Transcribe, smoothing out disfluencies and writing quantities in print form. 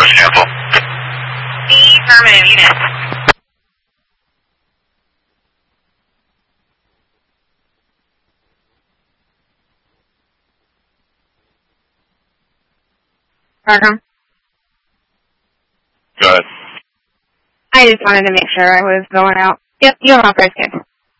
Push cancel. Affirmative unit. Program. Go ahead. I just wanted to make sure I was going out. Yep, you're off, guys. Good.